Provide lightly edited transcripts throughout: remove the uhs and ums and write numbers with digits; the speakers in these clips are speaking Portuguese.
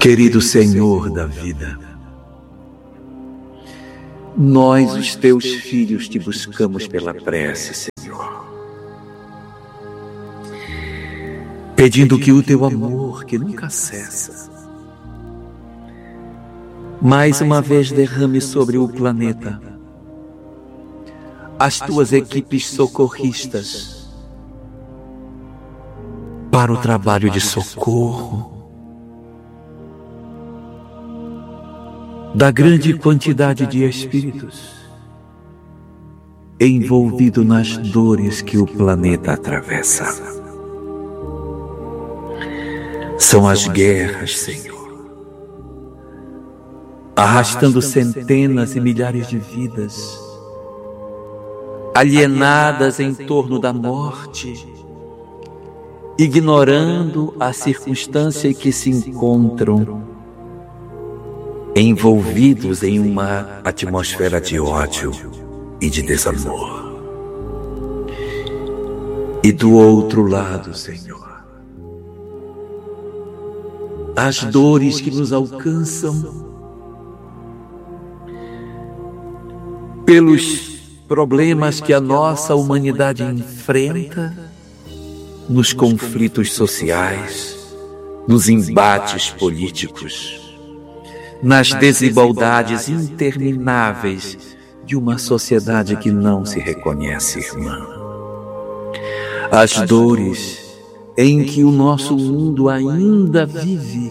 Querido Senhor da vida, nós, os teus filhos, te buscamos pela prece, Senhor, pedindo que o teu amor, que nunca cessa, mais uma vez derrame sobre o planeta as tuas equipes socorristas para o trabalho de socorro da grande quantidade de espíritos envolvidos nas dores que o planeta atravessa. São as guerras, Senhor, arrastando centenas e milhares de vidas, alienadas em torno da morte, ignorando a circunstância em que se encontram, envolvidos em uma atmosfera de ódio e de desamor. E do outro lado, Senhor, as dores que nos alcançam pelos problemas que a nossa humanidade enfrenta nos conflitos sociais, nos embates políticos, nas desigualdades intermináveis de uma sociedade que não se reconhece irmã. As dores em que o nosso mundo ainda vive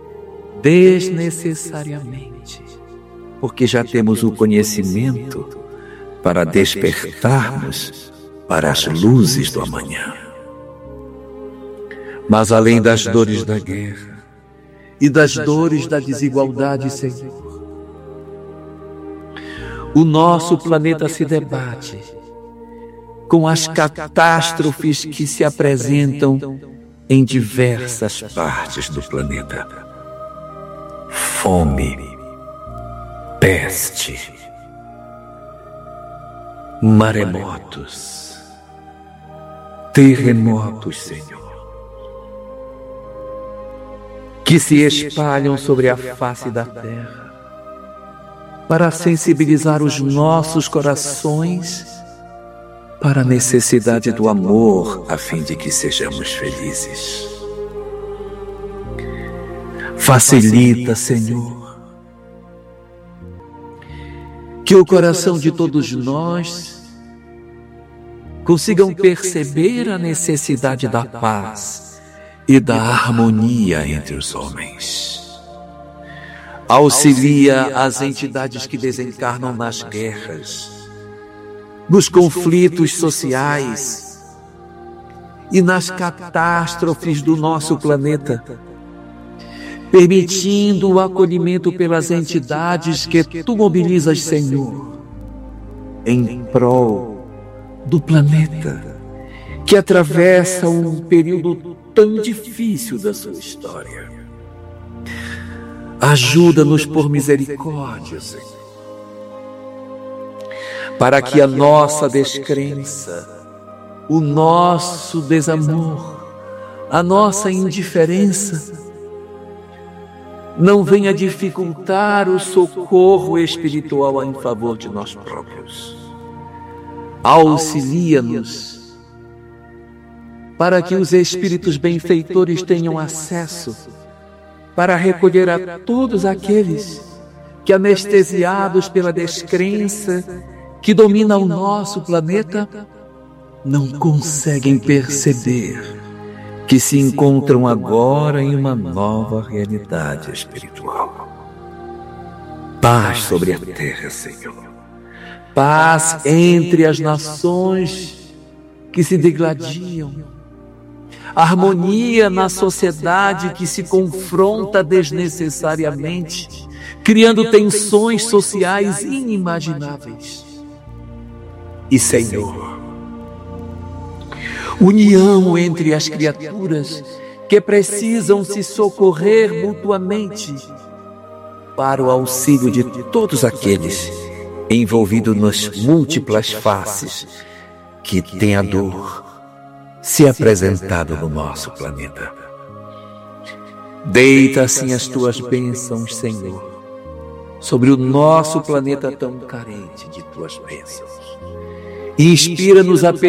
desnecessariamente, porque já temos o conhecimento para despertarmos para as luzes do amanhã. Mas além das dores da guerra e das dores da desigualdade, Senhor, o nosso planeta se debate com as catástrofes que se apresentam em diversas partes do planeta. Fome, peste, maremotos, terremotos, Senhor, que se espalham sobre a face da terra para sensibilizar os nossos corações para a necessidade do amor, a fim de que sejamos felizes. Facilita, Senhor, que o coração de todos nós consigam perceber a necessidade da paz e da harmonia entre os homens. Auxilia as entidades que desencarnam nas guerras, nos conflitos sociais e nas catástrofes do nosso planeta, permitindo o acolhimento pelas entidades que tu mobilizas, Senhor, em prol do planeta que atravessa um período tão difícil da sua história. Ajuda-nos por misericórdia, Senhor, para que a nossa descrença, o nosso desamor, a nossa indiferença não venha dificultar o socorro espiritual em favor de nós próprios. Auxilia-nos para que os espíritos benfeitores tenham acesso para recolher a todos aqueles que, anestesiados pela descrença que domina o nosso planeta, não conseguem perceber que se encontram agora em uma nova realidade espiritual. Paz sobre a terra, Senhor. Paz entre as nações que se degladiam. Harmonia na sociedade que se confronta desnecessariamente, criando tensões sociais inimagináveis. E, Senhor, união entre as criaturas que precisam se socorrer mutuamente para o auxílio de todos aqueles envolvidos nas múltiplas faces que têm a dor se apresentado no nosso planeta. Deita assim as tuas bênçãos, Senhor, sobre o nosso planeta tão carente de tuas bênçãos. Inspira-nos a